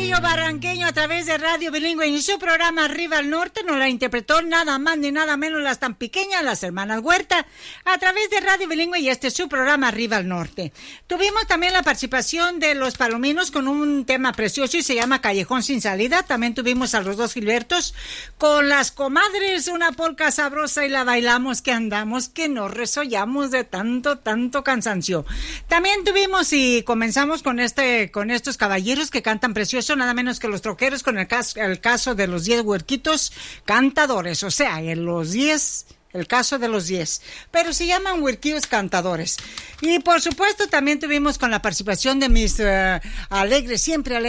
Trío barranqueño a través de Radio Bilingüe en su programa Arriba al Norte. Nos la interpretó nada más ni nada menos las tan pequeñas, las hermanas Huerta, a través de Radio Bilingüe, y este es su programa Arriba al Norte. Tuvimos también la participación de los Palominos con un tema precioso y se llama Callejón sin salida. También tuvimos a los dos Gilbertos con las comadres, una polca sabrosa, y la bailamos que andamos, que nos resollamos de tanto cansancio. También tuvimos y comenzamos con estos caballeros que cantan precioso, nada menos que los troqueros, con el caso de los 10 huerquitos cantadores, o sea, el caso de los 10, pero se llaman huerquillos cantadores. Y por supuesto también tuvimos con la participación de mis alegres, siempre alegres,